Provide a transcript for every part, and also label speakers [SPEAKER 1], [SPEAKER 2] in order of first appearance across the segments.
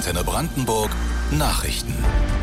[SPEAKER 1] Antenne Brandenburg Nachrichten.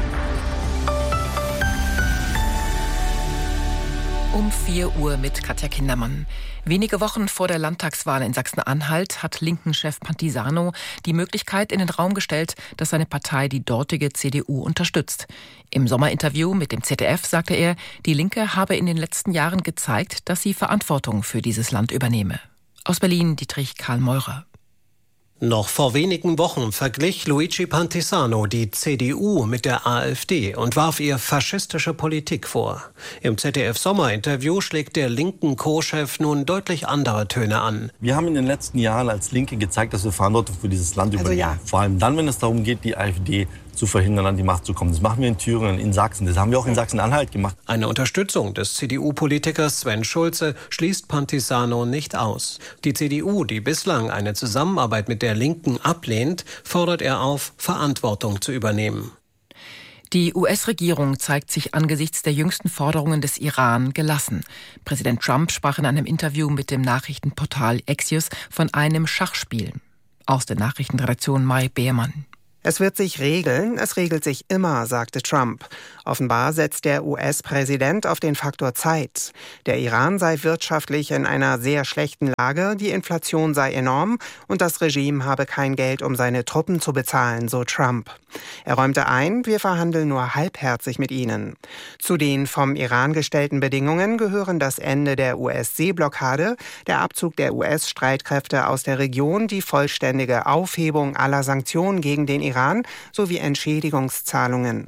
[SPEAKER 2] Um 4 Uhr mit Katja Kindermann. Wenige Wochen vor der Landtagswahl in Sachsen-Anhalt hat Linken-Chef Pantisano die Möglichkeit in den Raum gestellt, dass seine Partei die dortige CDU unterstützt. Im Sommerinterview mit dem ZDF sagte er, die Linke habe in den letzten Jahren gezeigt, dass sie Verantwortung für dieses Land übernehme. Aus Berlin Dietrich Karl Meurer.
[SPEAKER 3] Noch vor wenigen Wochen verglich Luigi Pantisano die CDU mit der AfD und warf ihr faschistische Politik vor. Im ZDF-Sommerinterview schlägt der linken Co-Chef nun deutlich andere Töne an.
[SPEAKER 4] Wir haben in den letzten Jahren als Linke gezeigt, dass wir Verantwortung für dieses Land übernehmen. Ja. Vor allem dann, wenn es darum geht, die AfD zu verhindern, an die Macht zu kommen. Das machen wir in Thüringen, in Sachsen. Das haben wir auch in Sachsen-Anhalt gemacht.
[SPEAKER 3] Eine Unterstützung des CDU-Politikers Sven Schulze schließt Pantisano nicht aus. Die CDU, die bislang eine Zusammenarbeit mit der Linken ablehnt, fordert er auf, Verantwortung zu übernehmen.
[SPEAKER 2] Die US-Regierung zeigt sich angesichts der jüngsten Forderungen des Iran gelassen. Präsident Trump sprach in einem Interview mit dem Nachrichtenportal Axios von einem Schachspiel. Aus der Nachrichtenredaktion Mai Beermann.
[SPEAKER 5] Es wird sich regeln, es regelt sich immer, sagte Trump. Offenbar setzt der US-Präsident auf den Faktor Zeit. Der Iran sei wirtschaftlich in einer sehr schlechten Lage, die Inflation sei enorm und das Regime habe kein Geld, um seine Truppen zu bezahlen, so Trump. Er räumte ein, wir verhandeln nur halbherzig mit ihnen. Zu den vom Iran gestellten Bedingungen gehören das Ende der US-Seeblockade, der Abzug der US-Streitkräfte aus der Region, die vollständige Aufhebung aller Sanktionen gegen den Iran sowie Entschädigungszahlungen.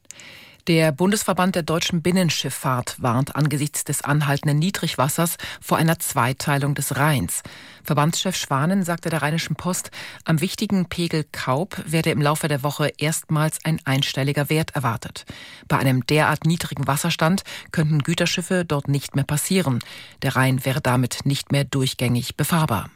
[SPEAKER 2] Der Bundesverband der deutschen Binnenschifffahrt warnt angesichts des anhaltenden Niedrigwassers vor einer Zweiteilung des Rheins. Verbandschef Schwanen sagte der Rheinischen Post, am wichtigen Pegel Kaub werde im Laufe der Woche erstmals ein einstelliger Wert erwartet. Bei einem derart niedrigen Wasserstand könnten Güterschiffe dort nicht mehr passieren. Der Rhein wäre damit nicht mehr durchgängig befahrbar.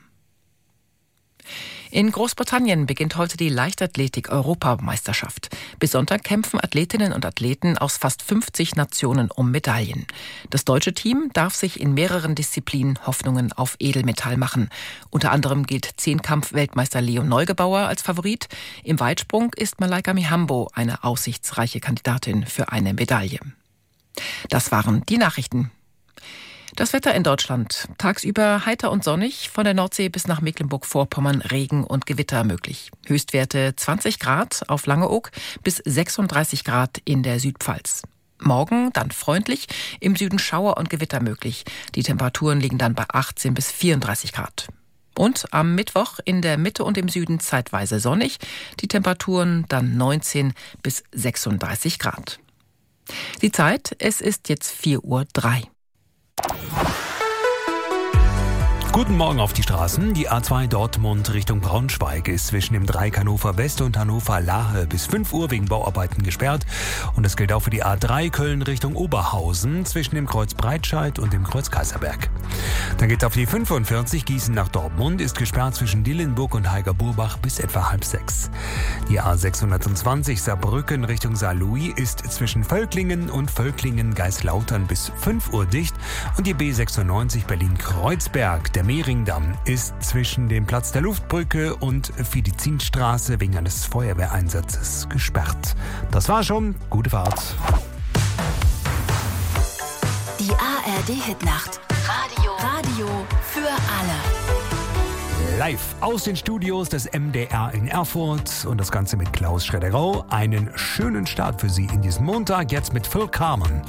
[SPEAKER 2] In Großbritannien beginnt heute die Leichtathletik-Europameisterschaft. Bis Sonntag kämpfen Athletinnen und Athleten aus fast 50 Nationen um Medaillen. Das deutsche Team darf sich in mehreren Disziplinen Hoffnungen auf Edelmetall machen. Unter anderem gilt Zehnkampf-Weltmeister Leon Neugebauer als Favorit. Im Weitsprung ist Malaika Mihambo eine aussichtsreiche Kandidatin für eine Medaille. Das waren die Nachrichten. Das Wetter in Deutschland. Tagsüber heiter und sonnig, von der Nordsee bis nach Mecklenburg-Vorpommern Regen und Gewitter möglich. Höchstwerte 20 Grad auf Langeoog bis 36 Grad in der Südpfalz. Morgen dann freundlich, im Süden Schauer und Gewitter möglich. Die Temperaturen liegen dann bei 18 bis 34 Grad. Und am Mittwoch in der Mitte und im Süden zeitweise sonnig. Die Temperaturen dann 19 bis 36 Grad. Die Zeit, es ist jetzt 4:03 Uhr.
[SPEAKER 6] Guten Morgen auf die Straßen. Die A2 Dortmund Richtung Braunschweig ist zwischen dem Dreieck Hannover West und Hannover Lahe bis 5 Uhr wegen Bauarbeiten gesperrt. Und das gilt auch für die A3 Köln Richtung Oberhausen zwischen dem Kreuz Breitscheid und dem Kreuz Kaiserberg. Dann geht auf die 45 Gießen nach Dortmund, ist gesperrt zwischen Dillenburg und Heiger-Burbach bis etwa 5:30. Die A620 Saarbrücken Richtung Saarlouis ist zwischen Völklingen und Völklingen-Geislautern bis 5 Uhr dicht. Und die B96 Berlin-Kreuzberg, der Mehringdamm, ist zwischen dem Platz der Luftbrücke und Fidizinstraße wegen eines Feuerwehreinsatzes gesperrt. Das war schon. Gute Fahrt.
[SPEAKER 7] Die ARD-Hitnacht. Radio für alle.
[SPEAKER 6] Live aus den Studios des MDR in Erfurt und das Ganze mit Klaus Schredderau. Einen schönen Start für Sie in diesem Montag, jetzt mit Phil Carmen